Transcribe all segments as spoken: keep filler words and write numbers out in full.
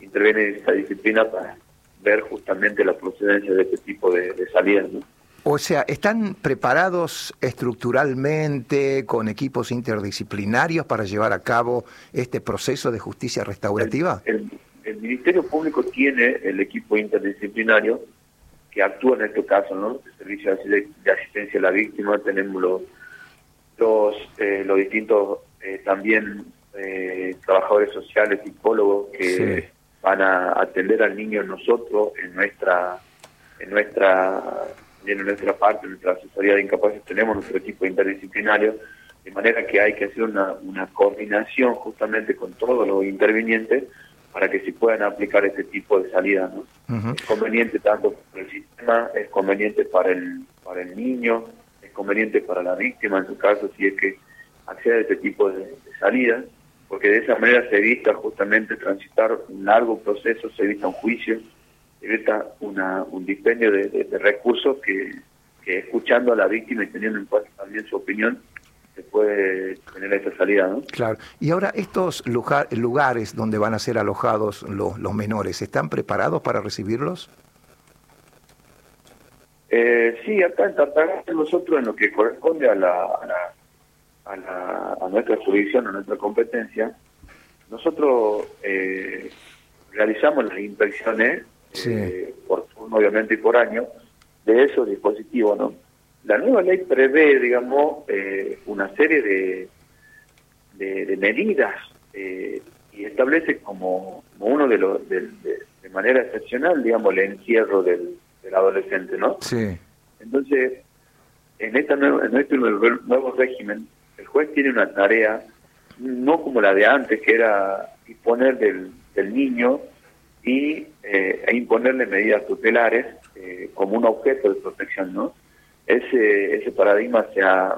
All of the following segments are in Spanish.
interviene esa disciplina para ver justamente la procedencia de este tipo de, de salidas, ¿no? O sea, ¿están preparados estructuralmente con equipos interdisciplinarios para llevar a cabo este proceso de justicia restaurativa? El, el, el Ministerio Público tiene el equipo interdisciplinario que actúa en este caso, ¿no? El servicio de, de asistencia a la víctima, tenemos los, los, eh, los distintos eh, también eh, trabajadores sociales, psicólogos que sí. van a atender al niño nosotros en nuestra en nuestra en nuestra parte, en nuestra asesoría de incapaces tenemos nuestro equipo interdisciplinario, de manera que hay que hacer una, una coordinación justamente con todos los intervinientes para que se puedan aplicar este tipo de salidas, ¿no? Uh-huh. Es conveniente tanto para el sistema, es conveniente para el para el niño, es conveniente para la víctima en su caso si es que accede a este tipo de, de salidas, porque de esa manera se evita justamente transitar un largo proceso, se evita un juicio, se evita una, un dispendio de, de, de recursos que, que escuchando a la víctima y teniendo en cuenta también su opinión, se puede tener esta salida, ¿no? Claro. Y ahora, estos lugar, lugares donde van a ser alojados los, los menores, ¿están preparados para recibirlos? Eh, sí, acá en Tartagal nosotros en lo que corresponde a la, a la, a la a nuestra jurisdicción, a nuestra competencia, nosotros eh, realizamos las inspecciones sí. eh, por turno, obviamente, y por año de esos dispositivos, ¿no? La nueva ley prevé, digamos, eh, una serie de, de, de medidas eh, y establece como, como uno de los, de, de, de manera excepcional, digamos, el encierro del, del adolescente, ¿no? Sí. Entonces, en, esta nueva, en este nuevo, nuevo régimen, el juez tiene una tarea, no como la de antes, que era disponer del, del niño y eh, e imponerle medidas tutelares eh, como un objeto de protección, ¿no? Ese, ese paradigma se ha,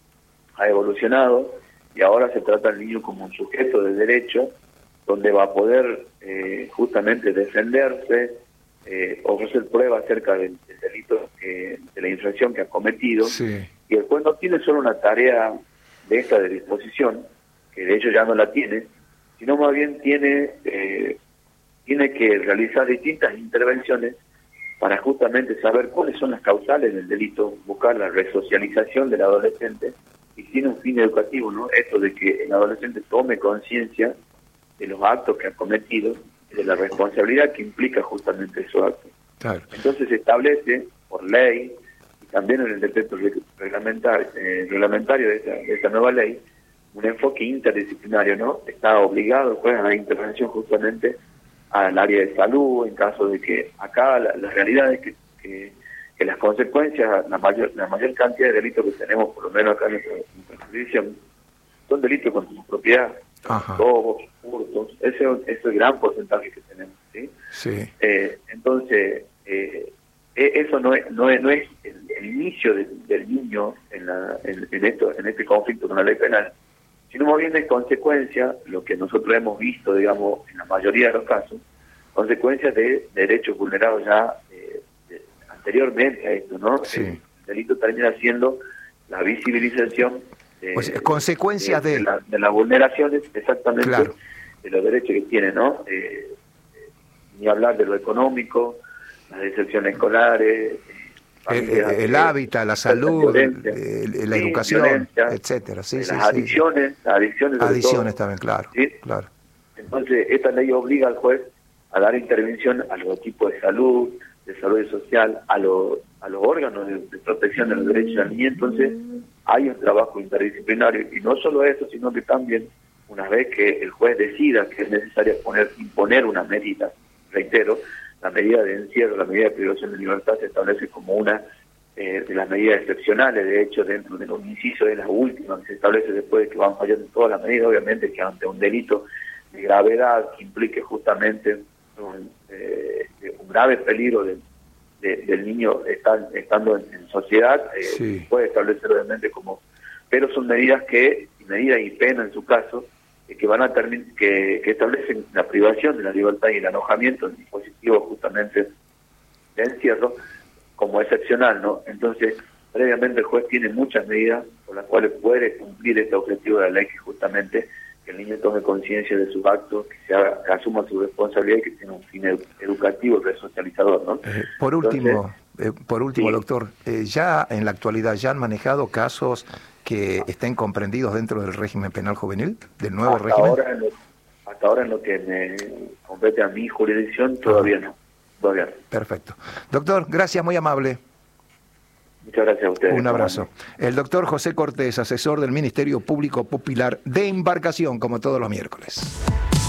ha evolucionado y ahora se trata al niño como un sujeto de derecho donde va a poder eh, justamente defenderse, eh, ofrecer pruebas acerca del, del delito, que, de la infracción que ha cometido. Sí. Y el juez no tiene solo una tarea de esta de disposición, que de hecho ya no la tiene, sino más bien tiene, eh, tiene que realizar distintas intervenciones para justamente saber cuáles son las causales del delito, buscar la resocialización del adolescente y tiene un fin educativo, ¿no? Esto de que el adolescente tome conciencia de los actos que ha cometido y de la responsabilidad que implica justamente esos actos. Claro. Entonces se establece por ley y también en el decreto reglamentario, eh, reglamentario de esta, de esta nueva ley un enfoque interdisciplinario, ¿no? Está obligado pues, a la intervención justamente al área de salud, en caso de que acá la, la realidad es que, que, que las consecuencias, la mayor la mayor cantidad de delitos que tenemos, por lo menos acá en nuestra, nuestra jurisdicción, son delitos contra su propiedad, robos, hurtos, ese, ese es el gran porcentaje que tenemos, ¿sí? Sí. Eh, entonces, eh, eso no es, no es, no es el, el inicio de, del niño en, la, en, en, esto, en este conflicto con la ley penal, sino más bien de consecuencia, lo que nosotros hemos visto, digamos, en la mayoría de los casos, consecuencias de derechos vulnerados ya eh, de, anteriormente a esto, ¿no? Sí. El delito termina siendo la visibilización de, pues, consecuencias de, de, de, la, de las vulneraciones, exactamente, claro. de los derechos que tiene, ¿no? Eh, eh, ni hablar de lo económico, las deserciones escolares, El, el, el hábitat, la salud, el, la sí, educación, violencia, etcétera. Sí, las sí, adicciones, sí. las adicciones, adicciones todo, también, claro, ¿sí? claro. Entonces, esta ley obliga al juez a dar intervención a los equipos de salud, de salud social, a los a los órganos de, de protección de los derechos del niño. Entonces, hay un trabajo interdisciplinario y no solo eso, sino que también una vez que el juez decida que es necesario poner imponer una medida, reitero, la medida de encierro, la medida de privación de libertad se establece como una eh, de las medidas excepcionales, de hecho, dentro de los incisos de las últimas que se establece después de que van fallando todas las medidas, obviamente que ante un delito de gravedad que implique justamente un, eh, un grave peligro de, de, del niño estar, estando en, en sociedad, eh, sí. puede establecer obviamente como, pero son medidas que, medidas y pena en su caso, que van a terminar, que, que establecen la privación de la libertad y el alojamiento en dispositivos justamente de encierro como excepcional, ¿no? Entonces, previamente el juez tiene muchas medidas por las cuales puede cumplir este objetivo de la ley, que justamente que el niño tome conciencia de sus actos, que, se haga, que asuma su responsabilidad y que tenga un fin edu educativo, resocializador, ¿no? Eh, por último, Entonces, eh, por último, sí. doctor, eh, ya en la actualidad ya han manejado casos que estén comprendidos dentro del régimen penal juvenil, del nuevo hasta régimen. Ahora en lo, hasta ahora en lo que me compete a mi jurisdicción todavía no, todavía no. Perfecto. Doctor, gracias, muy amable. Muchas gracias a ustedes. Un abrazo. El doctor José Cortés, asesor del Ministerio Público Popular de Embarcación, como todos los miércoles.